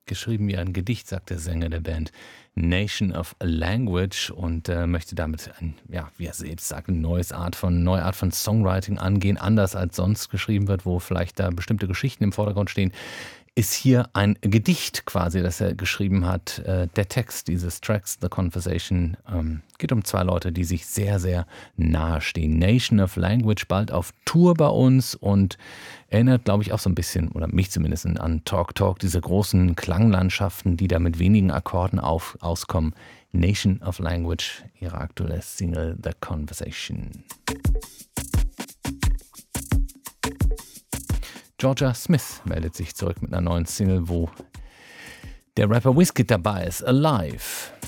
geschrieben wie ein Gedicht, sagt der Sänger der Band Nation of Language und möchte damit wie er selbst sagt, eine neue Art von Songwriting angehen, anders als sonst geschrieben wird, wo vielleicht da bestimmte Geschichten im Vordergrund stehen. Ist hier ein Gedicht quasi, das er geschrieben hat. Der Text dieses Tracks, The Conversation, geht um zwei Leute, die sich sehr, sehr nahe stehen. Nation of Language bald auf Tour bei uns und erinnert, glaube ich, auch so ein bisschen, oder mich zumindest, an Talk Talk, diese großen Klanglandschaften, die da mit wenigen Akkorden auskommen. Nation of Language, ihre aktuelle Single The Conversation. Georgia Smith meldet sich zurück mit einer neuen Single, wo der Rapper Wizkid dabei ist, Alive.